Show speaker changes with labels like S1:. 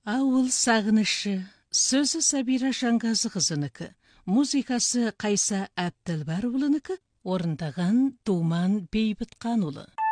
S1: Ауыл сағынышы, сөзі Сабира Жанғазықызынікі, музыкасы Қайса Әбділбарұлынікі, орындаған Думан Бейбітқанұлы.